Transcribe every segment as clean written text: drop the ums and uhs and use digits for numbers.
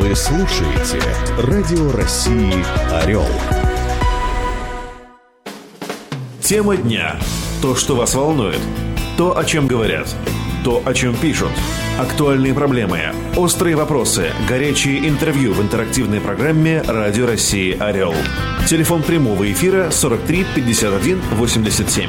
Вы слушаете Радио России «Орел». Тема дня. То, что вас волнует. То, о чем говорят. То, о чем пишут. Актуальные проблемы. Острые вопросы. Горячие интервью в интерактивной программе Радио России «Орел». Телефон прямого эфира 43 51 87.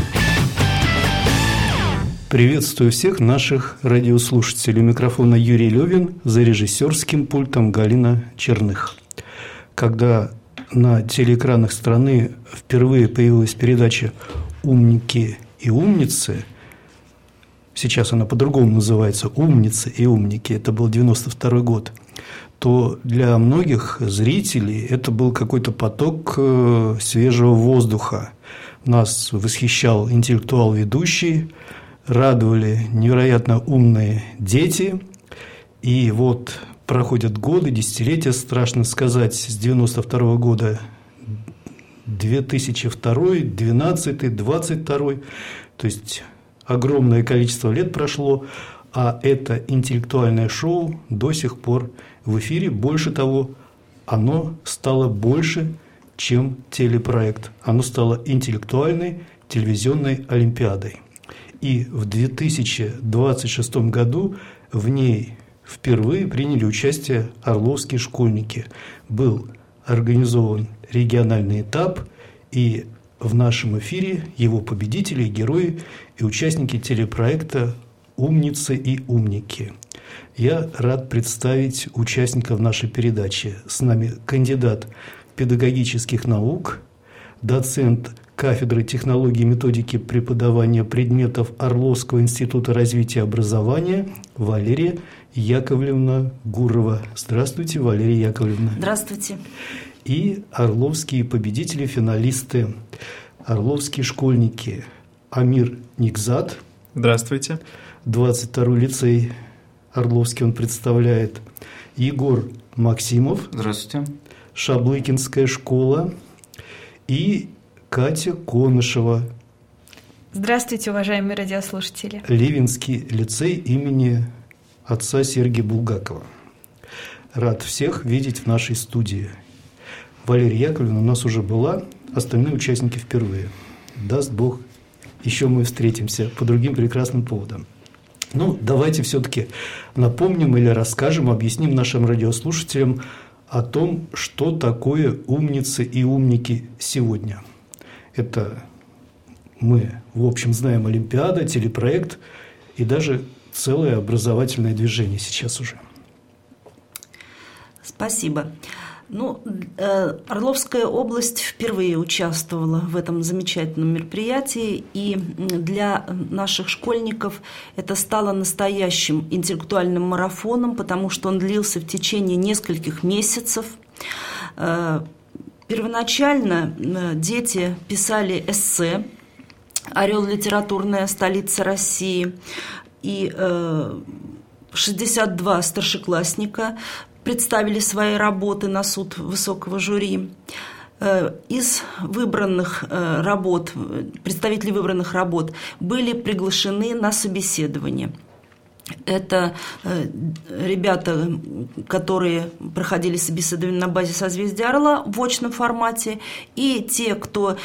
Приветствую всех наших радиослушателей. У микрофона Юрий Левин, за режиссерским пультом Галина Черных. Когда на телеэкранах страны впервые появилась передача «Умники и умницы», сейчас она по-другому называется «Умницы и умники», это был 92-й год, то для многих зрителей это был какой-то поток свежего воздуха. Нас восхищал интеллектуал-ведущий, радовали невероятно умные дети. И вот проходят годы, десятилетия, страшно сказать, с 92 года 2002, 2012, 2022. То есть огромное количество лет прошло, а это интеллектуальное шоу до сих пор в эфире. Больше того, оно стало больше, чем телепроект. Оно стало интеллектуальной телевизионной олимпиадой. И в 2026 году в ней впервые приняли участие орловские школьники. Был организован региональный этап, и в нашем эфире его победители, герои и участники телепроекта «Умницы и умники». Я рад представить участников нашей передачи. С нами кандидат педагогических наук, доцент кафедры технологии и методики преподавания предметов Орловского института развития образования Валерия Яковлевна Гурова. Здравствуйте, Валерия Яковлевна. Здравствуйте. И орловские победители, финалисты, орловские школьники Амир Никзат. Здравствуйте. 22-й лицей Орловский он представляет. Егор Максимов. Здравствуйте. Шаблыкинская школа. И Катя Конышева. Здравствуйте, уважаемые радиослушатели. Ливенский лицей имени отца Сергия Булгакова. Рад всех видеть в нашей студии. Валерия Яковлевна у нас уже была, остальные участники впервые. Даст Бог, еще мы встретимся по другим прекрасным поводам. Ну, давайте все-таки напомним или расскажем, объясним нашим радиослушателям о том, что такое умницы и умники сегодня. Это мы, в общем, знаем олимпиада, телепроект и даже целое образовательное движение сейчас уже. Спасибо. Орловская область впервые участвовала в этом замечательном мероприятии, и для наших школьников это стало настоящим интеллектуальным марафоном, потому что он длился в течение нескольких месяцев. Первоначально дети писали эссе «Орел. Литературная столица России», и 62 старшеклассника представили свои работы на суд высокого жюри. Из выбранных работ, представители выбранных работ были приглашены на собеседование. Это ребята, которые проходили собеседование на базе созвездия Орла в очном формате, и те, кто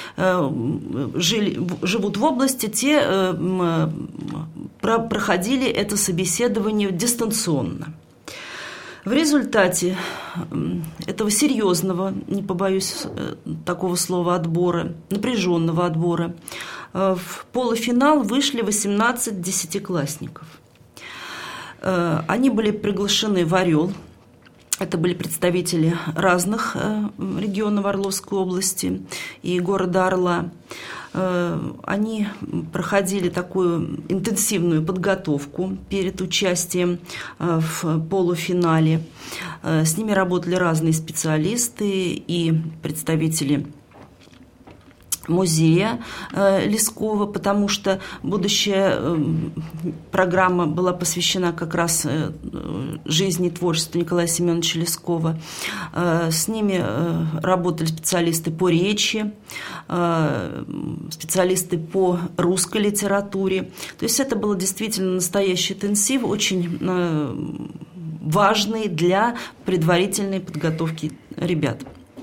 живут в области, те проходили это собеседование дистанционно. В результате этого серьезного, не побоюсь такого слова, отбора, напряженного отбора, в полуфинал вышли 18 десятиклассников. Они были приглашены в «Орел». Это были представители разных регионов Орловской области и города Орла. Они проходили такую интенсивную подготовку перед участием в полуфинале. С ними работали разные специалисты и представители музея Лескова, потому что будущая программа была посвящена как раз жизни и творчеству Николая Семеновича Лескова. С ними работали специалисты по речи, специалисты по русской литературе. То есть это был действительно настоящий интенсив, очень важные для предварительной подготовки ребят.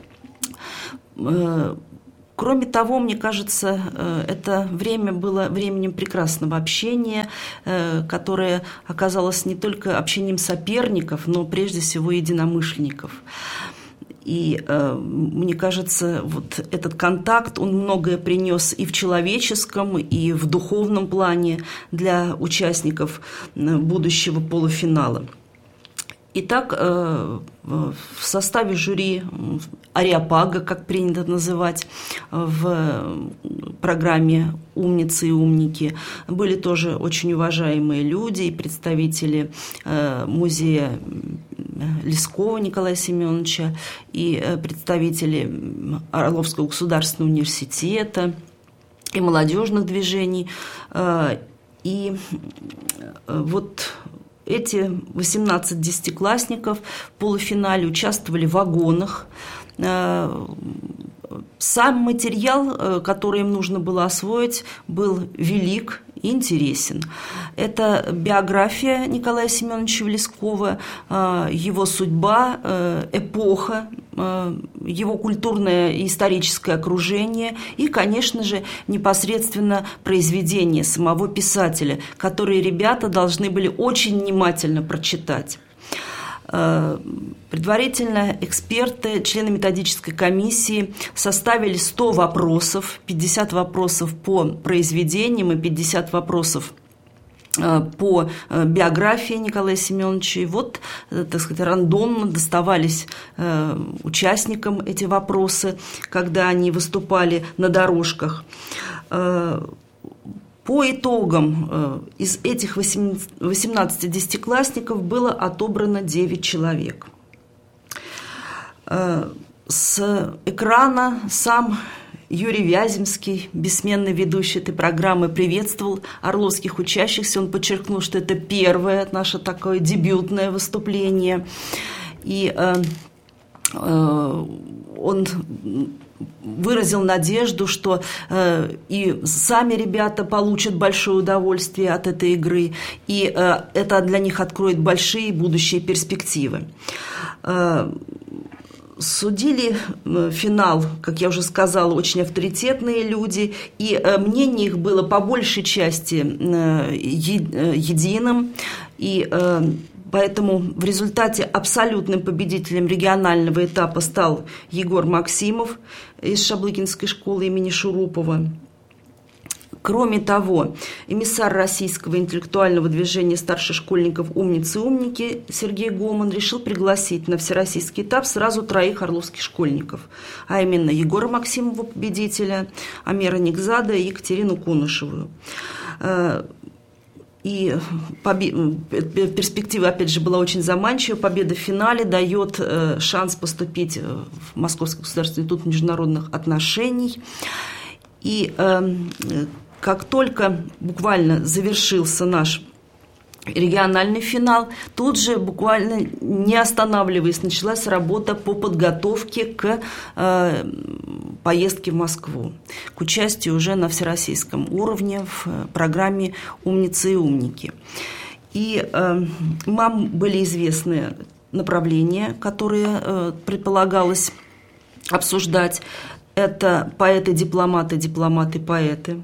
Кроме того, мне кажется, это время было временем прекрасного общения, которое оказалось не только общением соперников, но прежде всего единомышленников. И мне кажется, вот этот контакт, он многое принес и в человеческом, и в духовном плане для участников будущего полуфинала. Итак, в составе жюри Ареопага, как принято называть в программе «Умницы и умники», были тоже очень уважаемые люди и представители музея Лескова Николая Семеновича, и представители Орловского государственного университета, и молодежных движений. И вот эти 18 десятиклассников в полуфинале участвовали в вагонах. Сам материал, который им нужно было освоить, был велик и интересен. Это биография Николая Семеновича Лескова, его судьба, эпоха, его культурное и историческое окружение и, конечно же, непосредственно произведение самого писателя, которые ребята должны были очень внимательно прочитать. Предварительно эксперты, члены методической комиссии составили 100 вопросов, 50 вопросов по произведениям и 50 вопросов по биографии Николая Семеновича. И вот, так сказать, рандомно доставались участникам эти вопросы, когда они выступали на дорожках. По итогам из этих 18 десятиклассников было отобрано 9 человек. С экрана сам Юрий Вяземский, бессменный ведущий этой программы, приветствовал орловских учащихся. Он подчеркнул, что это первое наше такое дебютное выступление. И он выразил надежду, что и сами ребята получат большое удовольствие от этой игры, и это для них откроет большие будущие перспективы. Судили финал, как я уже сказала, очень авторитетные люди, и мнение их было по большей части единым, и поэтому в результате абсолютным победителем регионального этапа стал Егор Максимов из Шаблыкинской школы имени Шурупова. Кроме того, эмиссар российского интеллектуального движения старших школьников «Умницы и умники» Сергей Гоман решил пригласить на всероссийский этап сразу 3 орловских школьников, а именно Егора Максимова, победителя, Амера Никзада и Екатерину Конышеву. И перспектива, опять же, была очень заманчива. Победа в финале дает шанс поступить в Московский государственный институт международных отношений. И как только буквально завершился наш региональный финал, тут же, буквально не останавливаясь, началась работа по подготовке к поездке в Москву, к участию уже на всероссийском уровне в программе «Умницы и умники». И нам были известны направления, которые предполагалось обсуждать. Это поэты, дипломаты, дипломаты-поэты.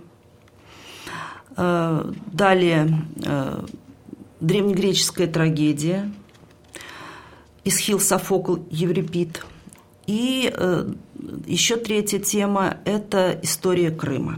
Далее древнегреческая трагедия, Эсхил, Софокл, Еврипид. И еще третья тема – это история Крыма.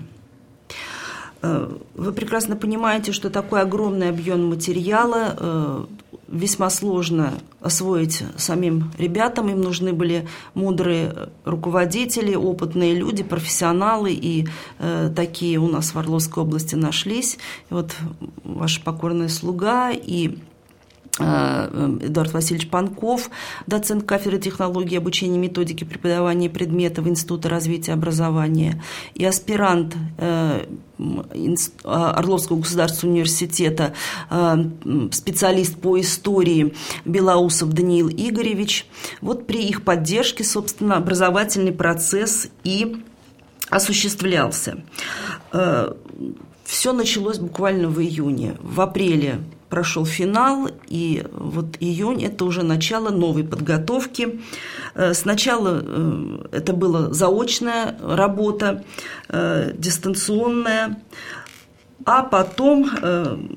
Вы прекрасно понимаете, что такой огромный объем материала весьма сложно освоить самим ребятам. Им нужны были мудрые руководители, опытные люди, профессионалы, и такие у нас в Орловской области нашлись. И вот ваш покорный слуга и Эдуард Васильевич Панков, доцент кафедры технологии, обучения, методики преподавания предметов Института развития образования, и аспирант Орловского государственного университета, специалист по истории Белоусов Даниил Игоревич. Вот при их поддержке, собственно, образовательный процесс и осуществлялся. Все началось буквально в июне. В апреле прошел финал, и вот июнь – это уже начало новой подготовки. Сначала это была заочная работа, дистанционная, а потом